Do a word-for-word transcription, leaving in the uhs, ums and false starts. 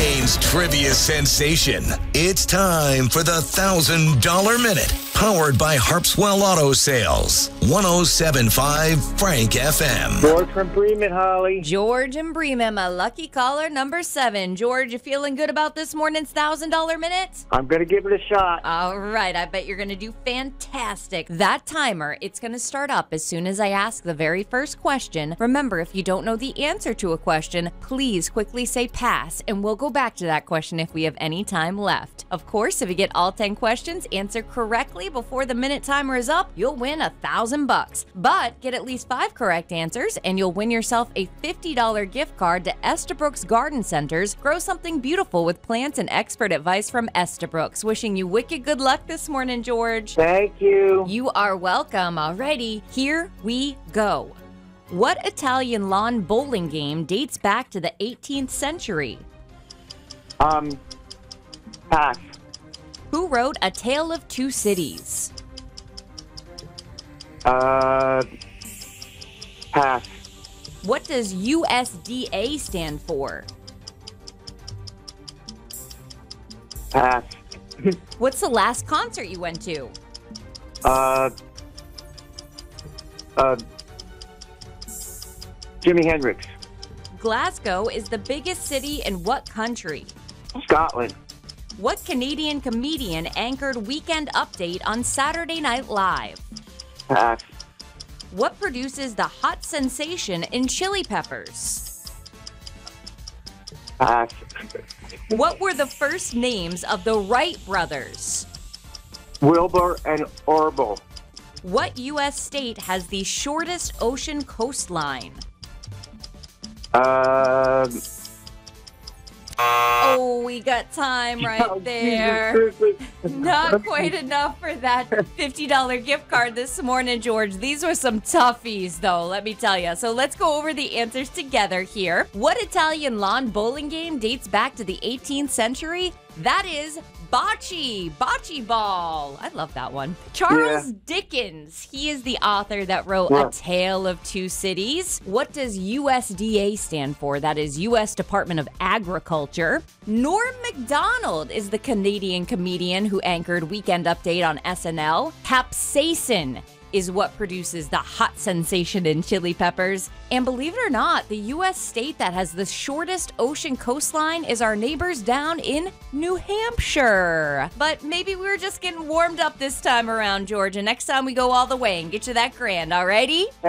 Maine's trivia sensation. It's time for the one thousand dollars Minute, powered by Harpswell Auto Sales. one oh seven point five Frank F M. George from Bremen, Holly. George and Bremen, my lucky caller number seven. George, you feeling good about this morning's one thousand dollars Minute? I'm going to give it a shot. All right, I bet you're going to do fantastic. That timer, it's going to start up as soon as I ask the very first question. Remember, if you don't know the answer to a question, please quickly say pass, and we'll go back to that question if we have any time left. Of course, if you get all ten questions answered correctly before the minute timer is up, you'll win a thousand bucks. But get at least five correct answers, and you'll win yourself a fifty dollars gift card to Estabrooks Garden Centers. Grow something beautiful with plants and expert advice from Estabrooks. Wishing you wicked good luck this morning, George. Thank you. You are welcome. Alrighty, here we go. What Italian lawn bowling game dates back to the eighteenth century? Um, pass. Who wrote A Tale of Two Cities? Uh, pass. What does U S D A stand for? Pass. What's the last concert you went to? Uh, uh, Jimi Hendrix. Glasgow is the biggest city in what country? Scotland. What Canadian comedian anchored Weekend Update on Saturday Night Live? Pass. What produces the hot sensation in Chili Peppers? Pass. What were the first names of the Wright brothers? Wilbur and Orville. What U S state has the shortest ocean coastline? Uh, Oh, we got time right there. Not quite enough for that fifty dollars gift card this morning, George. These were some toughies, though, let me tell you. So let's go over the answers together here. What Italian lawn bowling game dates back to the eighteenth century? That is bocce, bocce ball. I love that one. Charles yeah. Dickens, he is the author that wrote yeah. A Tale of Two Cities. What does U S D A stand for? That is U S Department of Agriculture. Norm Macdonald is the Canadian comedian who anchored Weekend Update on S N L. Capsaicin is what produces the hot sensation in Chili Peppers. And believe it or not, the U S state that has the shortest ocean coastline is our neighbors down in New Hampshire. But maybe we were just getting warmed up this time around, George, and next time we go all the way and get you that grand, alrighty?